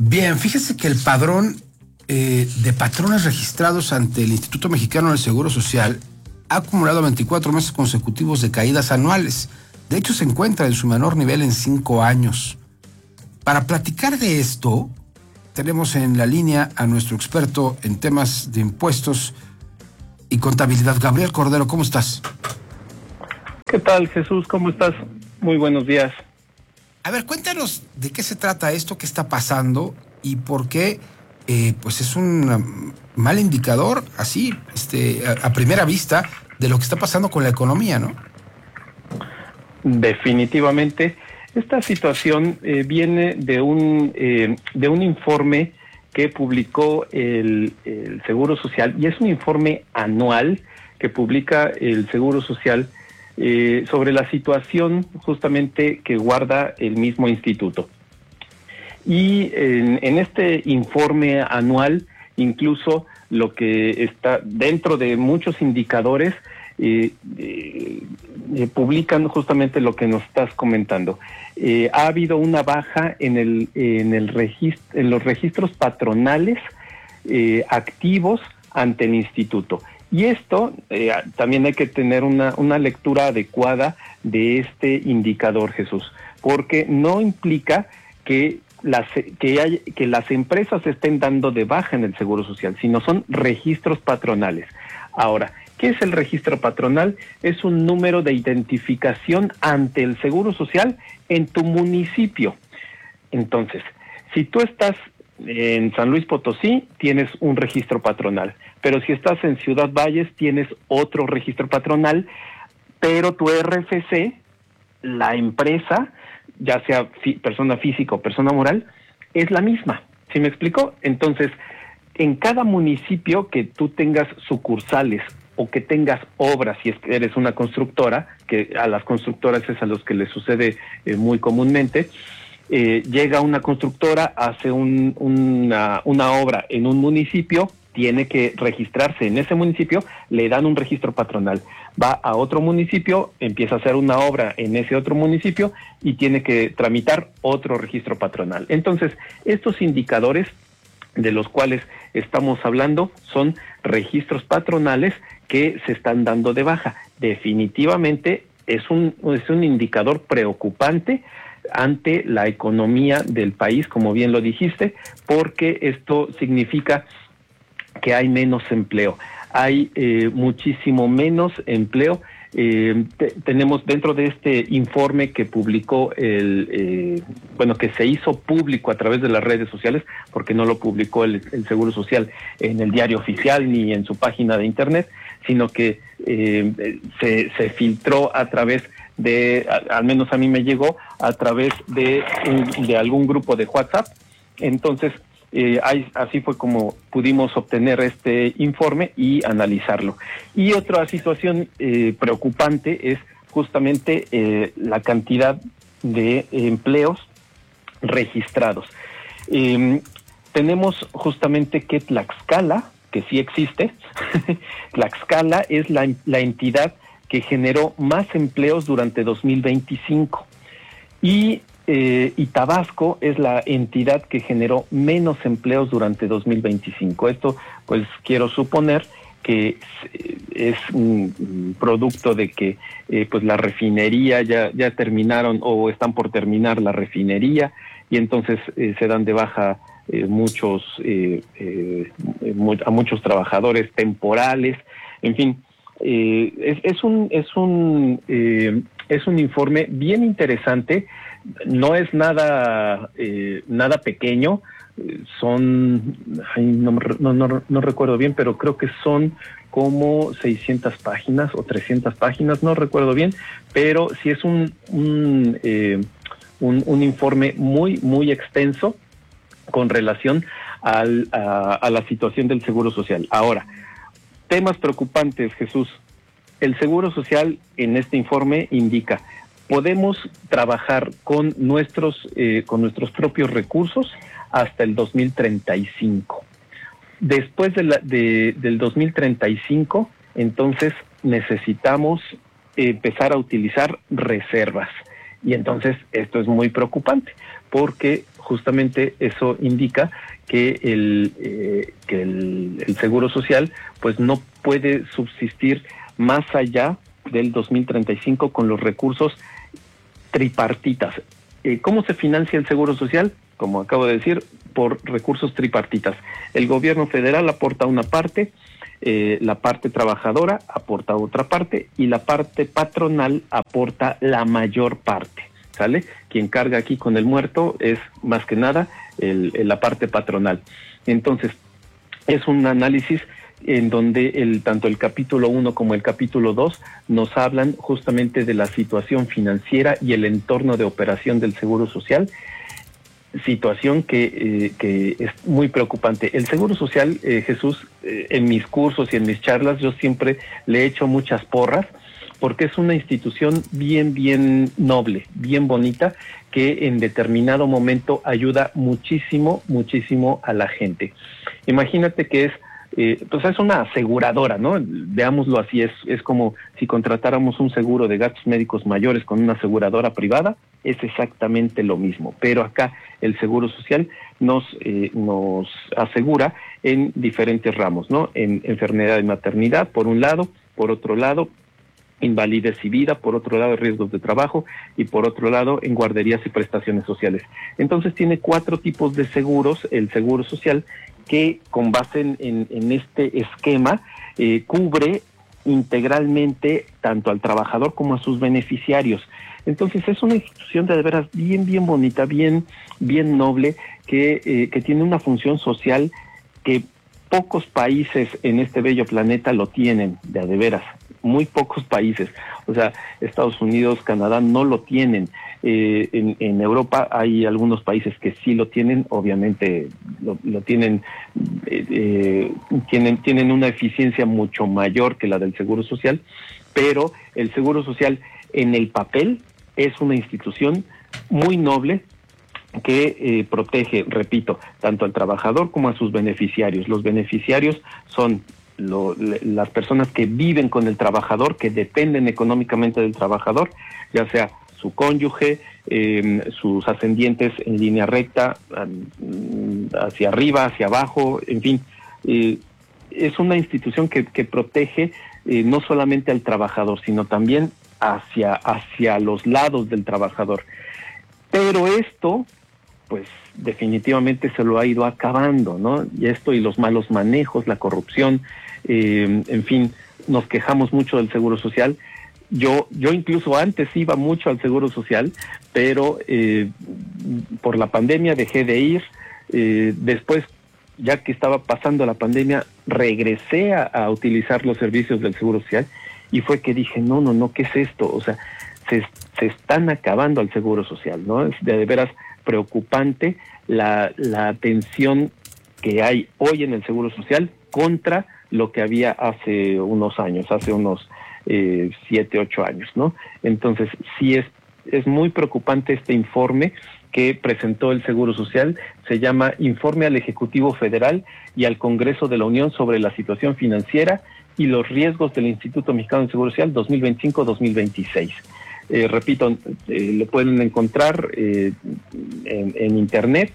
Bien, fíjese que el padrón de patrones registrados ante el Instituto Mexicano del Seguro Social ha acumulado 24 meses consecutivos de caídas anuales. De hecho, se encuentra en su menor nivel en 5 años. Para platicar de esto, tenemos en la línea a nuestro experto en temas de impuestos y contabilidad, Gabriel Cordero. ¿Cómo estás? ¿Qué tal, Jesús? ¿Cómo estás? Muy buenos días. A ver, cuéntanos de qué se trata esto, qué está pasando y por qué pues es un mal indicador, así, a primera vista, de lo que está pasando con la economía, ¿no? Definitivamente. Esta situación viene de un informe que publicó el Seguro Social, y es un informe anual que publica el Seguro Social sobre la situación justamente que guarda el mismo instituto. Y en este informe anual, incluso lo que está dentro de muchos indicadores, publican justamente lo que nos estás comentando. Ha habido una baja en los registros patronales activos ante el instituto. Y esto también hay que tener una lectura adecuada de este indicador, Jesús, porque no implica que las empresas estén dando de baja en el Seguro Social, sino son registros patronales. Ahora, ¿qué es el registro patronal? Es un número de identificación ante el Seguro Social en tu municipio. Entonces, si tú estás en San Luis Potosí, tienes un registro patronal, pero si estás en Ciudad Valles, tienes otro registro patronal, pero tu RFC, la empresa, ya sea persona física o persona moral, es la misma. ¿Sí me explico? Entonces, en cada municipio que tú tengas sucursales o que tengas obras, si es que eres una constructora, que a las constructoras es a los que les sucede muy comúnmente, llega una constructora, hace una obra en un municipio, tiene que registrarse en ese municipio, le dan un registro patronal. Va a otro municipio, empieza a hacer una obra en ese otro municipio y tiene que tramitar otro registro patronal. Entonces, estos indicadores de los cuales estamos hablando son registros patronales que se están dando de baja. Definitivamente es un indicador preocupante ante la economía del país, como bien lo dijiste, porque esto significa que hay menos empleo, hay muchísimo menos empleo. Tenemos dentro de este informe que publicó que se hizo público a través de las redes sociales, porque no lo publicó el Seguro Social en el diario oficial ni en su página de internet, sino que se filtró a través de, al menos a mí me llegó, a través de algún grupo de WhatsApp. Entonces, así fue como pudimos obtener este informe y analizarlo. Y otra situación preocupante es justamente la cantidad de empleos registrados. Tenemos justamente que Tlaxcala, que sí existe, Tlaxcala es la entidad que generó más empleos durante 2025 y Tabasco es la entidad que generó menos empleos durante 2025. Esto, pues, quiero suponer que es un producto de que pues la refinería ya terminaron o están por terminar la refinería, y entonces se dan de baja a muchos trabajadores temporales. En fin, es un informe bien interesante. No es nada pequeño. Son, no recuerdo bien, pero creo que son como 600 páginas o 300 páginas, no recuerdo bien, pero sí es un informe muy, muy extenso con relación a la situación del Seguro Social. Ahora, temas preocupantes, Jesús. El Seguro Social en este informe indica: podemos trabajar con nuestros propios recursos hasta el 2035. Después del 2035, entonces necesitamos empezar a utilizar reservas. Y entonces esto es muy preocupante, porque justamente eso indica que el Seguro Social pues no puede subsistir más allá del 2035 con los recursos tripartitas. ¿Cómo se financia el Seguro Social? Como acabo de decir, por recursos tripartitas. El gobierno federal aporta una parte, la parte trabajadora aporta otra parte y la parte patronal aporta la mayor parte, ¿sale? Quien carga aquí con el muerto es más que nada la parte patronal. Entonces, es un análisis en donde tanto el capítulo 1 como el capítulo 2 nos hablan justamente de la situación financiera y el entorno de operación del Seguro Social, situación que es muy preocupante. El Seguro Social, Jesús, en mis cursos y en mis charlas yo siempre le he hecho muchas porras, porque es una institución bien noble, bien bonita, que en determinado momento ayuda muchísimo a la gente. Imagínate que pues es una aseguradora, ¿no? Veámoslo así, es como si contratáramos un seguro de gastos médicos mayores con una aseguradora privada, es exactamente lo mismo, pero acá el Seguro Social nos asegura en diferentes ramos, ¿no? En enfermedad y maternidad, por un lado, por otro lado, invalidez y vida, por otro lado, riesgos de trabajo y por otro lado, en guarderías y prestaciones sociales. Entonces tiene 4 tipos de seguros, el Seguro Social, que con base en este esquema cubre integralmente tanto al trabajador como a sus beneficiarios. Entonces es una institución de veras bien bonita, bien noble, que tiene una función social que pocos países en este bello planeta lo tienen, de veras, muy pocos países. O sea, Estados Unidos, Canadá no lo tienen. En Europa hay algunos países que sí lo tienen, obviamente lo tienen, tienen una eficiencia mucho mayor que la del Seguro Social, pero el Seguro Social en el papel es una institución muy noble que protege, repito, tanto al trabajador como a sus beneficiarios. Los beneficiarios son las personas que viven con el trabajador, que dependen económicamente del trabajador, ya sea su cónyuge, sus ascendientes en línea recta, hacia arriba, hacia abajo, en fin. Es una institución que protege no solamente al trabajador, sino también hacia los lados del trabajador. Pero esto, pues definitivamente se lo ha ido acabando, ¿no? Y esto y los malos manejos, la corrupción, en fin, nos quejamos mucho del Seguro Social. Yo incluso antes iba mucho al Seguro Social, pero por la pandemia dejé de ir. Después, ya que estaba pasando la pandemia, regresé a utilizar los servicios del Seguro Social y fue que dije, no, ¿qué es esto? O sea, se están acabando al Seguro Social, ¿no? Es de veras preocupante la atención que hay hoy en el Seguro Social contra lo que había hace unos años, hace unos 7, 8 años, ¿no? Entonces, sí es muy preocupante este informe que presentó el Seguro Social. Se llama Informe al Ejecutivo Federal y al Congreso de la Unión sobre la situación financiera y los riesgos del Instituto Mexicano de Seguro Social 2025-2026. Repito, lo pueden encontrar en internet,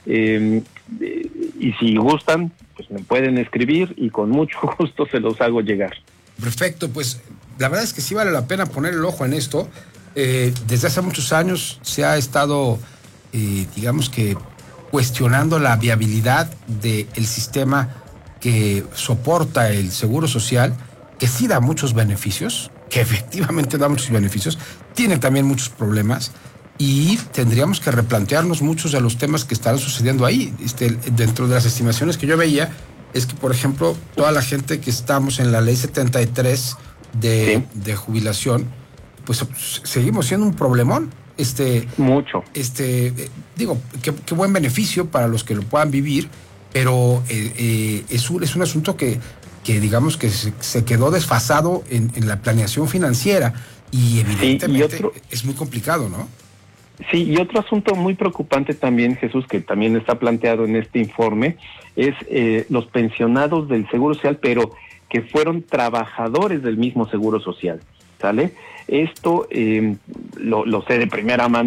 y si gustan, pues me pueden escribir y con mucho gusto se los hago llegar. Perfecto, pues la verdad es que sí vale la pena poner el ojo en esto. Desde hace muchos años se ha estado, digamos que, cuestionando la viabilidad del sistema que soporta el Seguro Social, que sí da muchos beneficios, que efectivamente da muchos beneficios, tiene también muchos problemas y tendríamos que replantearnos muchos de los temas que están sucediendo ahí. Dentro de las estimaciones que yo veía, es que, por ejemplo, toda la gente que estamos en la ley 73 de jubilación, pues seguimos siendo un problemón. Mucho. Digo, qué buen beneficio para los que lo puedan vivir, pero es un asunto que digamos que se quedó desfasado en la planeación financiera y evidentemente es muy complicado, ¿no? Sí, y otro asunto muy preocupante también, Jesús, que también está planteado en este informe, es los pensionados del Seguro Social, pero que fueron trabajadores del mismo Seguro Social, ¿sale? Esto lo sé de primera mano.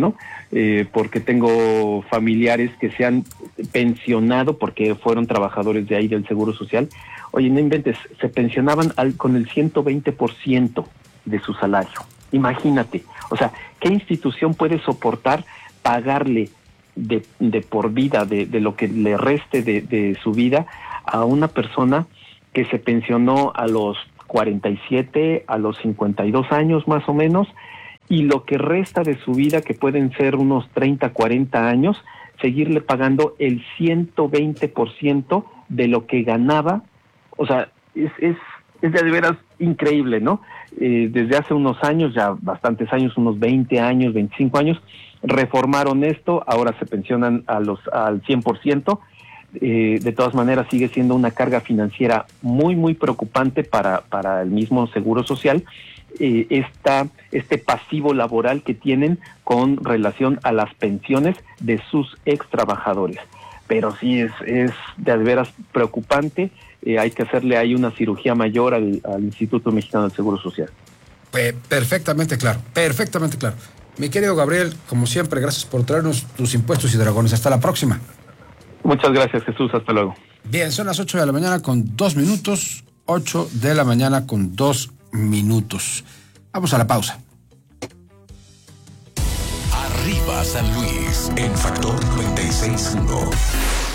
porque tengo familiares que se han pensionado porque fueron trabajadores de ahí del Seguro Social. Oye, no inventes, se pensionaban con el 120% de su salario. Imagínate, o sea, ¿qué institución puede soportar pagarle de por vida, de lo que le reste de su vida a una persona que se pensionó a los 47, a los 52 años más o menos, y lo que resta de su vida, que pueden ser unos 30, 40 años, seguirle pagando el 120% de lo que ganaba? O sea, es de veras increíble, ¿no? Desde hace unos años, ya bastantes años, unos 20 años, 25 años, reformaron esto, ahora se pensionan al 100%. De todas maneras sigue siendo una carga financiera muy, muy preocupante para el mismo Seguro Social, este pasivo laboral que tienen con relación a las pensiones de sus ex trabajadores. Pero sí es de veras preocupante. Hay que hacerle ahí una cirugía mayor al Instituto Mexicano del Seguro Social. Perfectamente claro, perfectamente claro. Mi querido Gabriel, como siempre, gracias por traernos tus impuestos y dragones. Hasta la próxima. Muchas gracias, Jesús. Hasta luego. Bien, son las 8 de la mañana con 2 minutos. 8 de la mañana con 2 minutos. Vamos a la pausa. Arriba San Luis, en Factor 96.1.